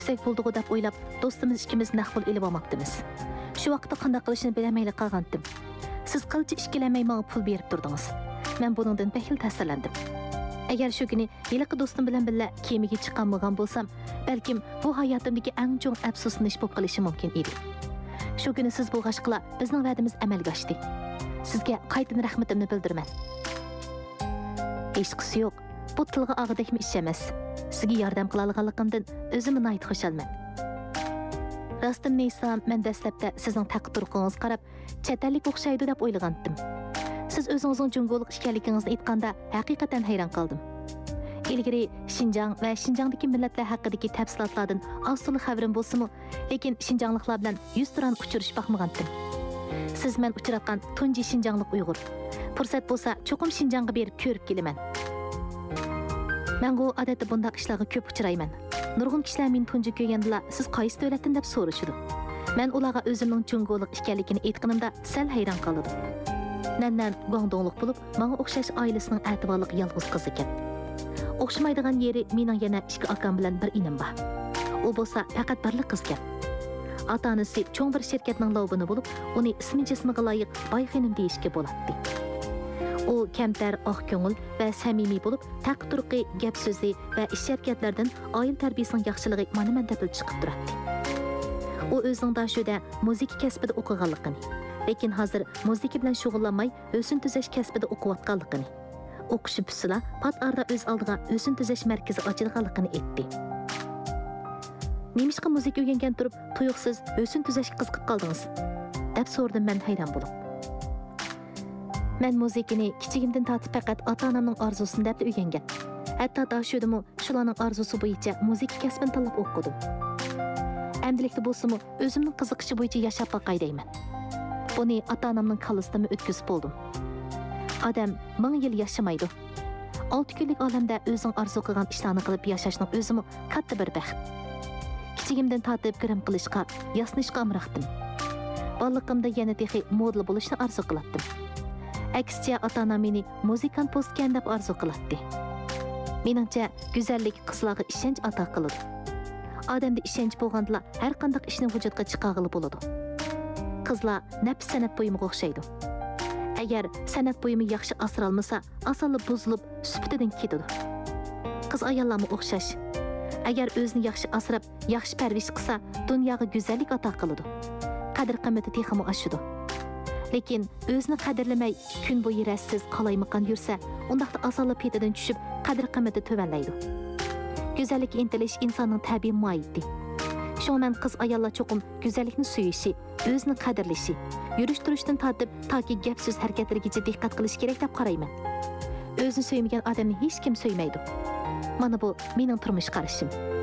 Sek bulduğu dep oylap, dostumuz ikimiz naqbul elib olmaptimiz. Şu vaqtda qanday qilishni bilemeyli qalgandim. Siz qilchi ishkilamay menga pul berib turdingiz. Men buningdan behil ta'sirlandim. Agar shu kuni yiliqi do'stim bilan birga kemaga chiqolmagan bo'lsam, balkim bu hayotimdagi eng chong afsuslanish bo'lib qolishi mumkin edi. Shu kuni siz bo'lg'ashqila bizning va'damiz amalga oshdi. Sizga qaytadan rahmatimni bildiraman. Hech qisi yo'q. Bu tilga og'idekmi ish emas. Sizga yordam qila olganligimdan o'zim nihoyat xushalman. Rostimni aytsam, men dastlabda sizning taqdirqingiz qarab, chet ellik o'xshaydi deb o'ylagandim. Siz o'zingizning jungolik ekanligingizni aytganda haqiqatan hayron qoldim. Ilgari Xinjiang va Xinjiangdagi millatlar haqidagi tafsilotlardan asl xabarim bo'lsa-mu, lekin Xinjiangliklar bilan 100 turan uchrashib baxmagandim. Siz men uchratgan tunji Xinjianglik Uyg'ur. Fursat bo'lsa, cho'qim Xinjiangga berib ko'rib kelaman. Men bu odatda bunday ishlarga ko'p uchrayman. Nurg'un kishilar meni tunji ko'rganda siz qaysi davlatdan deb so'rashdi. Men ularga o'zimning jungolik ekanligini aytganimda sal hayron qoldim. Nandan Guangdongliq bo'lib, menga o'xshash oilasining e'tiborli yolg'iz qiz ekan. O'xshamaydigan yeri mening yana ikki akam bilan bir inim bor. U bo'lsa faqat birlik qiz ekan. Ota-onasi cho'ng bir shirkatning lobini bo'lib, uni ismi jismiga loyiq Bayxonim deyishga bo'ladi. U kamtar, oq ko'ngil va samimiy bo'lib, taqturqi, gap so'zi va ish harakatlardan oila tarbiyasining yaxshiligi mana menda chiqib turadi. U o'zining dashuda musiqa kasbida o'qiganligini, lekin hozir musiqa bilan shug'ullanmay, o'sin tuzash kasbida o'qiyotganligini, o'qishi bisila pat arda o'z oldiga o'sin tuzash markazi ochilganligini aytdi. Nemishqa musiqa o'rgangan turib, tuyuqsiz o'sin tuzashga qiziqib qoldingiz? deb so'radim men hayron bo'lib. Men musiqani kichigimdan tortib faqat ota-onamning orzusini deb o'rgangan. Hatto dashudimu shularning orzusi bo'yicha musiqa kasbini tanlab o'qidim. Amdilikda bo'lsa-mu, o'zimning qiziqishi bo'yicha yashab boqay deyman. Buni ota-onamning kallasida o'tkazib bo'ldim. Odam 1000 yil yashamaydi. 6 kunlik olamda o'zing orzu qilgan ishlarni qilib yashashning o'zimi katta bir baxt. Kichigimdan tortib kirim qilishga, yasnishga amraqdim. Bolaligimda yana texi modli bo'lishni orzu qilardim. Aksicha ota-onam meni muzikant postgan deb orzu qiladi. Meningcha, go'zallik qizlarga ishonch ato qiladi. Odamda ishonch bo'lganda har qanday ishni vujudga chiqarg'ili bo'ladi. Qizlar nafs san'at buyumiga o'xshaydi. Agar san'at buyumi yaxshi asralmasa, asali buzilib, sufatidan ketadi. Qiz ayollarga o'xshash. Agar o'zini yaxshi asrab, yaxshi parvish qilsa, dunyoga go'zallik ato qiladi. Qadr-qimmati texmi oshadi. Lekin o'zini qadrlamay, kun bo'yi rassiz qalaymaqan yursa, undaqda asali petidan tushib, qadr-qimmati tuvanlaydi. Go'zallikka intilish insonning tabiiy muayidi. Shundan qiz ayollar cho'qim go'zallikni suyishi, o'zini qadrlashi, yurish-turishdan tortib toki gap so'z harakatlarigacha diqqat qilish kerak deb qarayman. O'zini suymagan odamni hech kim suymaydi. Mana bu mening turmush qarashim.